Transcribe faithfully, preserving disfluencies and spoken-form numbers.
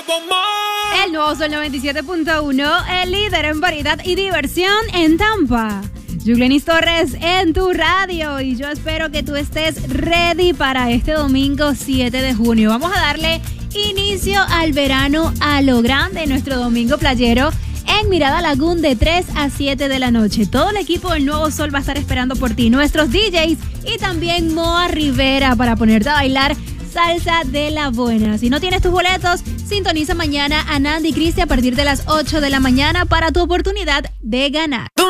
El nuevo Sol noventa y siete punto uno, el líder en variedad y diversión en Tampa. Yuglenis Torres en tu radio y yo espero que tú estés ready para este domingo siete de junio. Vamos a darle inicio al verano a lo grande, nuestro domingo playero en Mirada Lagoon de tres a siete de la noche. Todo el equipo del Nuevo Sol va a estar esperando por ti, nuestros D Js y también Moa Rivera para ponerte a bailar salsa de la buena. Si no tienes tus boletos, sintoniza mañana a Nandy Cristi a partir de las ocho de la mañana para tu oportunidad de ganar.